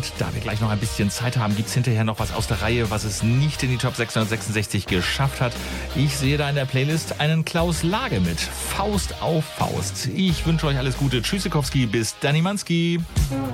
Und da wir gleich noch ein bisschen Zeit haben, gibt es hinterher noch was aus der Reihe, was es nicht in die Top 666 geschafft hat. Ich sehe da in der Playlist einen Klaus Lage mit Faust auf Faust. Ich wünsche euch alles Gute. Tschüssikowski, bis Danny Manski.